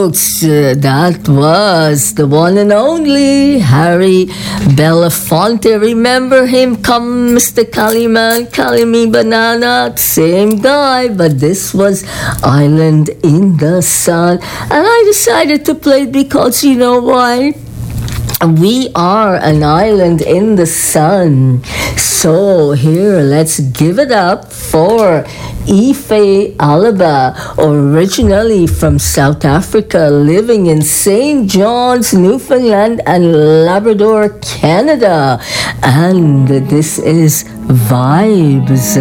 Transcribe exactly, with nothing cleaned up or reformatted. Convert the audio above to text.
folks, uh, that was the one and only Harry Belafonte. Remember him? Come, Mister Caliman, Cali Me Banana. Same guy, but this was Island in the Sun. And I decided to play it because you know why? We are an island in the sun. So here, let's give it up for Ife Alaba, originally from South Africa, living in Saint John's, Newfoundland and Labrador, Canada. And this is Vibes.